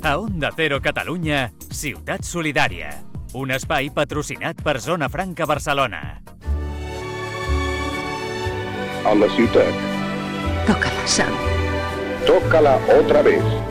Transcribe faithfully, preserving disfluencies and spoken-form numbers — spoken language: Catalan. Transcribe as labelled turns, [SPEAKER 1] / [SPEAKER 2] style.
[SPEAKER 1] A Onda Cero Catalunya, Ciutat Solidària. Un espai patrocinat per Zona Franca Barcelona.
[SPEAKER 2] A la ciutat.
[SPEAKER 3] Tócala, Sam.
[SPEAKER 2] Tócala otra vez.